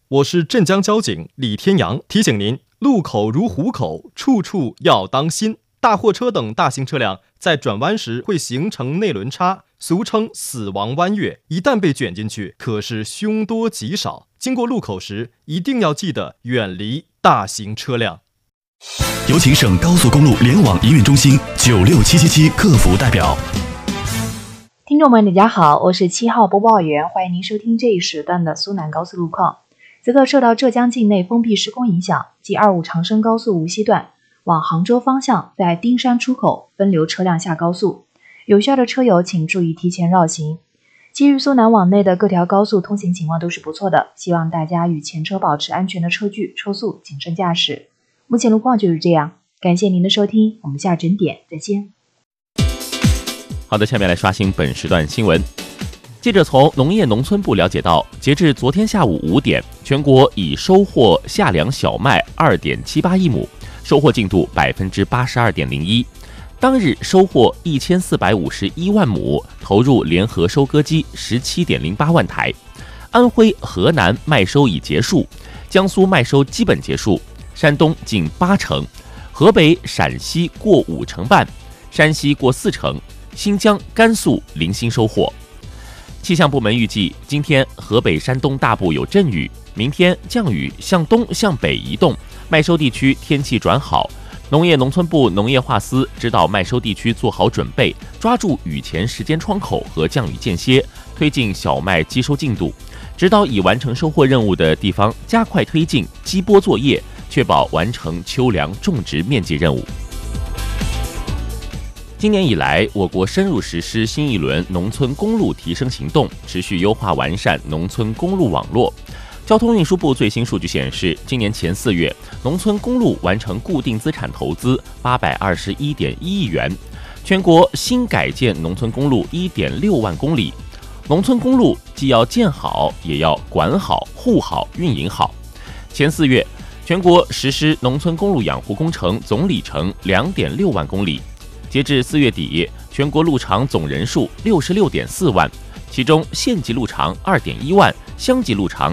我是镇江交警李天阳，提醒您，路口如虎口，处处要当心。大货车等大型车辆在转弯时会形成内轮差，俗称死亡弯月，一旦被卷进去，可是凶多吉少。经过路口时，一定要记得远离大型车辆。 有请省高速公路联网营运中心96777客服代表。 听众们，大家好，我是7号播报员，欢迎您收听这一时段的苏南高速路况。此刻受到浙江境内封闭施工影响，G25长深高速无锡段往杭州方向在丁山出口分流车辆下高速，有需要的车友请注意提前绕行。基于苏南往内的各条高速通行情况都是不错的，希望大家与前车保持安全的车距、车速，谨慎驾驶。目前路况就是这样，感谢您的收听，我们下整点再见。 好的，下面来刷新本时段新闻。记者从农业农村部了解到，截至昨天下午5点，全国已收获夏粮小麦 2.78亿亩，收获进度 82.01%。当日收获1451万亩，投入联合收割机 17.08 万台。安徽、河南麦收已结束，江苏麦收基本结束，山东近8成，河北、陕西过5成半，山西过4成，新疆、甘肃零星收获。气象部门预计，今天河北、山东大部有阵雨，明天降雨向东向北移动，麦收地区天气转好。农业农村部农业化司指导麦收地区做好准备，抓住雨前时间窗口和降雨间歇，推进小麦机收进度，指导已完成收获任务的地方加快推进机播作业，确保完成秋粮种植面积任务。今年以来，我国深入实施新一轮农村公路提升行动，持续优化完善农村公路网络。交通运输部最新数据显示，今年前4月，农村公路完成固定资产投资821.1亿元，全国新改建农村公路 1.6 万公里。农村公路既要建好，也要管好、护好、运营好。前4月，全国实施农村公路养护工程总里程 2.6 万公里。截至4月底，全国路长总人数 66.4万，其中县级路长 2.1万，乡级路长